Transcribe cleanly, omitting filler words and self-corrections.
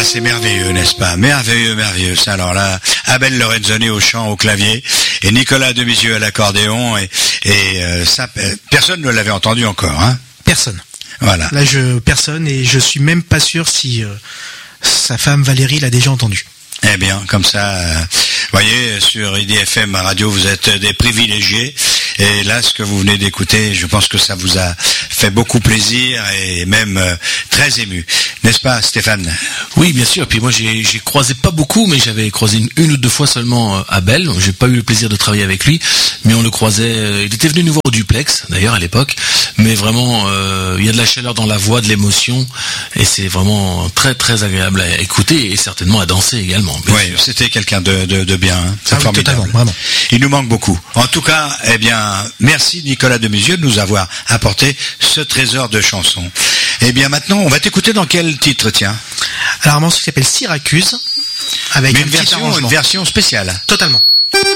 Ah, c'est merveilleux, n'est-ce pas? Merveilleux, merveilleux. Ça, alors là, Abel Lorenzoni au chant, au clavier, et Nicolas Demisieux à l'accordéon, et ça, personne ne l'avait entendu encore, hein? Personne. Voilà. Là, personne, et je suis même pas sûr si sa femme Valérie l'a déjà entendu. Eh bien, comme ça, voyez, sur IDFM Radio, vous êtes des privilégiés. Et là, ce que vous venez d'écouter, je pense que ça vous a fait beaucoup plaisir et même très ému. N'est-ce pas, Stéphane? Oui, bien sûr. Puis moi, j'ai croisé pas beaucoup, mais j'avais croisé une ou deux fois seulement Abel. J'ai pas eu le plaisir de travailler avec lui, mais on le croisait. Il était venu nous voir au duplex, d'ailleurs, à l'époque. Mais vraiment, il y a de la chaleur dans la voix, de l'émotion, et c'est vraiment très, très agréable à écouter et certainement à danser également. Oui, c'était quelqu'un de bien. Hein. C'est formidable. Totalement, vraiment. Il nous manque beaucoup. En tout cas, eh bien, merci Nicolas Demisieux de nous avoir apporté ce trésor de chansons. Eh bien, maintenant, on va t'écouter dans quel titre, tiens? Alors, un morceau qui s'appelle Syracuse, avec une version spéciale. Totalement.